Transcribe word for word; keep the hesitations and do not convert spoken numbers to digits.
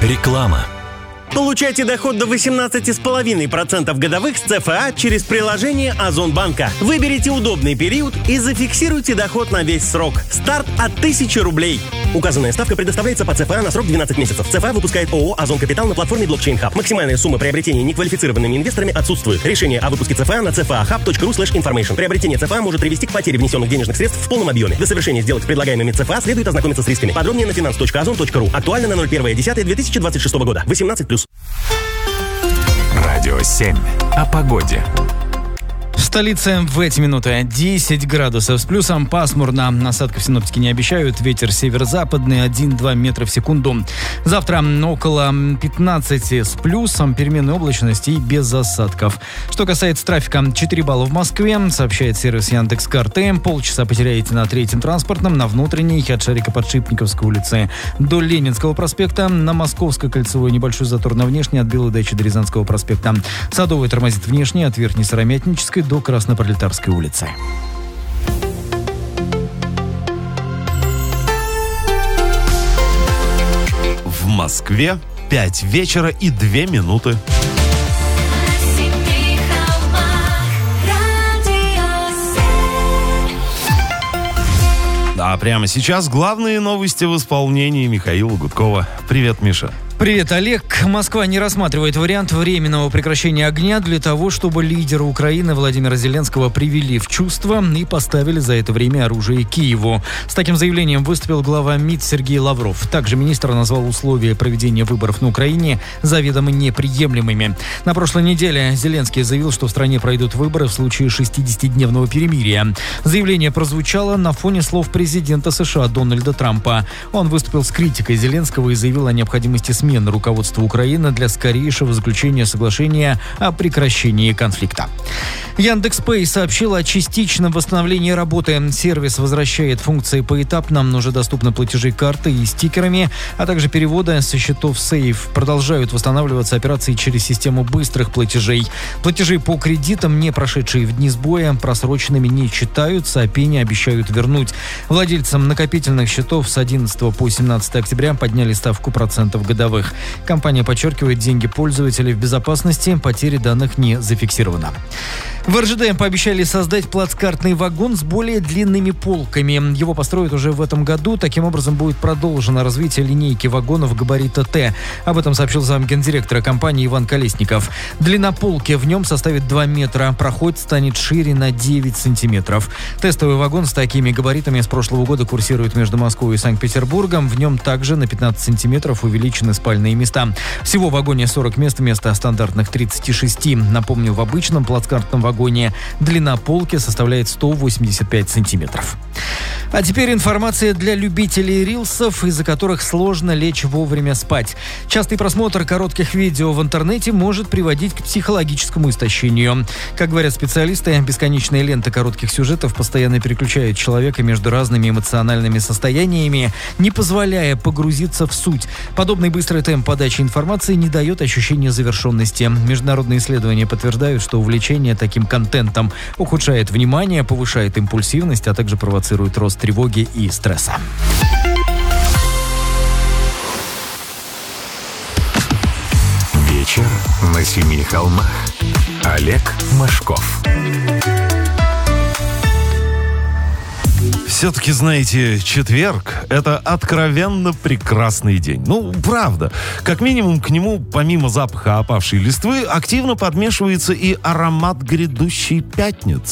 Реклама. Получайте доход до восемнадцать целых пять десятых процента годовых с ЦФА через приложение Озонбанка. Выберите удобный период и зафиксируйте доход на весь срок. Старт от тысячи рублей. Указанная ставка предоставляется по ЦФА на срок двенадцать месяцев. ЦФА выпускает ООО «Озон Капитал» на платформе Blockchain Hub. Максимальная сумма приобретения неквалифицированными инвесторами отсутствует. Решение о выпуске ЦФА на cfahub.ru слэш information. Приобретение ЦФА может привести к потере внесенных денежных средств в полном объеме. Для совершения сделок с предлагаемыми ЦФА следует ознакомиться с рисками. Подробнее на finance точка озон точка ру. Актуально на ноль первое десятое две тысячи двадцать шестого года. восемнадцать плюс. Радио семь. О погоде. В столице в эти минуты десять градусов с плюсом, пасмурно. Осадков синоптики не обещают. Ветер северо-западный один-два метра в секунду. Завтра около пятнадцати с плюсом, переменной облачности и без осадков. Что касается трафика, четыре балла в Москве, сообщает сервис Яндекс.Карты. Полчаса потеряете на третьем транспортном, на внутренней от Шарика-Подшипниковской улицы до Ленинского проспекта. На Московской кольцевой небольшой затор на внешней от Белой дачи до Рязанского проспекта. Садовый тормозит внешне от Верхней Сыромятнической до Краснопролетарской улицы. В Москве пять вечера и две минуты. А прямо сейчас главные новости в исполнении Михаила Гудкова. Привет, Миша. Привет, Олег. Москва не рассматривает вариант временного прекращения огня для того, чтобы лидера Украины Владимира Зеленского привели в чувство и поставили за это время оружие Киеву. С таким заявлением выступил глава МИД Сергей Лавров. Также министр назвал условия проведения выборов на Украине заведомо неприемлемыми. На прошлой неделе Зеленский заявил, что в стране пройдут выборы в случае шестидесятидневного перемирия. Заявление прозвучало на фоне слов президента США Дональда Трампа. Он выступил с критикой Зеленского и заявил о необходимости смены руководства Украины для скорейшего заключения соглашения о прекращении конфликта. Яндекс.Пэй сообщил о частичном восстановлении работы. Сервис возвращает функции поэтапно. Уже доступны платежи карты и стикерами, а также переводы со счетов сейф. Продолжают восстанавливаться операции через систему быстрых платежей. Платежи по кредитам, не прошедшие в дни сбоя, просроченными не считаются, а пени обещают вернуть. Владельцам накопительных счетов с одиннадцатого по семнадцатое октября подняли ставку процентов годовых. Компания подчеркивает, деньги пользователей в безопасности, потери данных не зафиксировано. В эр жэ дэ пообещали создать плацкартный вагон с более длинными полками. Его построят уже в этом году. Таким образом, будет продолжено развитие линейки вагонов габарита Т. Об этом сообщил замгендиректора компании Иван Колесников. Длина полки в нем составит два метра. Проход станет шире на девять сантиметров. Тестовый вагон с такими габаритами с прошлого года курсирует между Москвой и Санкт-Петербургом. В нем также на пятнадцать сантиметров увеличены спальные места. Всего в вагоне сорок мест вместо стандартных тридцати шести. Напомню, в обычном плацкартном вагоне длина полки составляет сто восемьдесят пять сантиметров. А теперь информация для любителей рилсов, из-за которых сложно лечь вовремя спать. Частый просмотр коротких видео в интернете может приводить к психологическому истощению. Как говорят специалисты, бесконечная лента коротких сюжетов постоянно переключает человека между разными эмоциональными состояниями, не позволяя погрузиться в суть. Подобный быстрый темп подачи информации не дает ощущения завершенности. Международные исследования подтверждают, что увлечение таким контентом ухудшает внимание, повышает импульсивность, а также провоцирует рост тревоги и стресса. Вечер на семи холмах. Олег Машков. Все-таки, знаете, четверг – это откровенно прекрасный день. Ну, правда. Как минимум, к нему, помимо запаха опавшей листвы, активно подмешивается и аромат грядущей пятницы.